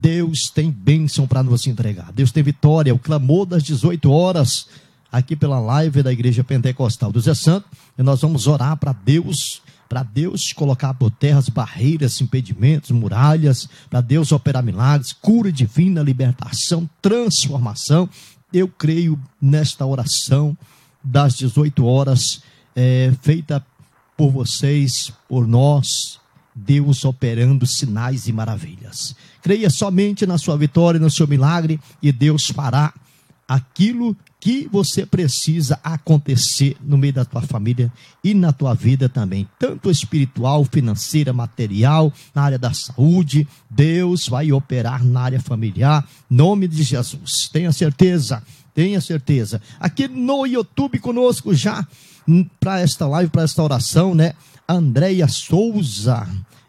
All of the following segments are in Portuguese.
Deus tem bênção para nos entregar. Deus tem vitória. O clamor das 18 horas, aqui pela live da Igreja Pentecostal do Zé Santo. E nós vamos orar para Deus colocar por terra as barreiras, impedimentos, muralhas, para Deus operar milagres, cura divina, libertação, transformação. Eu creio nesta oração das 18 horas, feita por vocês, por nós, Deus operando sinais e maravilhas. Creia somente na sua vitória, no seu milagre, e Deus fará aquilo que você precisa acontecer no meio da tua família e na tua vida também, tanto espiritual, financeira, material, na área da saúde. Deus vai operar na área familiar, em nome de Jesus. Tenha certeza. Aqui no YouTube conosco já, para esta live, para esta oração, né? Andréia Souza,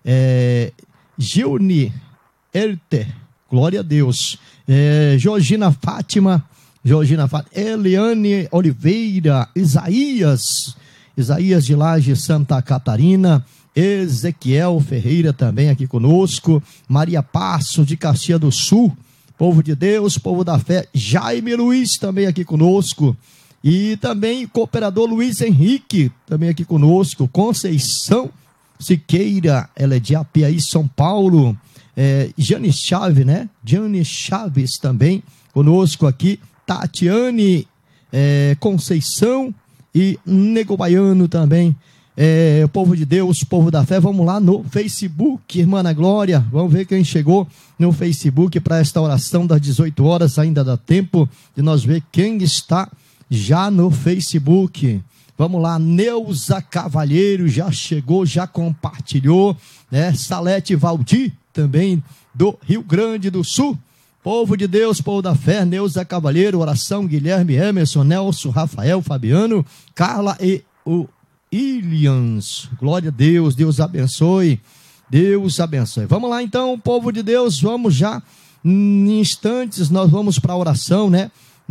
Gilni Erter, glória a Deus, Georgina Fátima, Eliane Oliveira, Isaías de Laje, Santa Catarina, Ezequiel Ferreira também aqui conosco, Maria Passo de Caxias do Sul, povo de Deus, povo da fé, Jaime Luiz também aqui conosco, e também cooperador Luiz Henrique também aqui conosco, Conceição Siqueira, ela é de Apiaí, São Paulo, Jane Chaves, né? Jane Chaves também conosco aqui, Tatiane Conceição e Nego Baiano também, povo de Deus, povo da fé. Vamos lá no Facebook, irmã Ana Glória, vamos ver quem chegou no Facebook para esta oração das 18 horas, ainda dá tempo de nós ver quem está já no Facebook. Vamos lá, Neuza Cavalheiro já chegou, já compartilhou, né? Salete Valdir, também do Rio Grande do Sul. Povo de Deus, povo da fé, Neuza Cavalheiro, oração, Guilherme, Emerson, Nelson, Rafael, Fabiano, Carla e o Ilians. Glória a Deus, Deus abençoe. Vamos lá então, povo de Deus, vamos já, em instantes, nós vamos para a oração, né?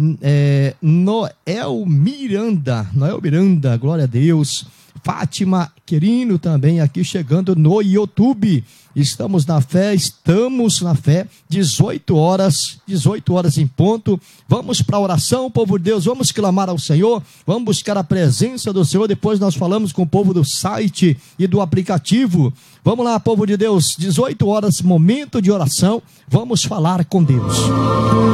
Noel Miranda, glória a Deus. Fátima Querino também aqui chegando no YouTube. Estamos na fé, 18 horas em ponto. Vamos para a oração, povo de Deus, vamos clamar ao Senhor, vamos buscar a presença do Senhor. Depois nós falamos com o povo do site e do aplicativo. Vamos lá, povo de Deus, 18 horas, momento de oração, vamos falar com Deus.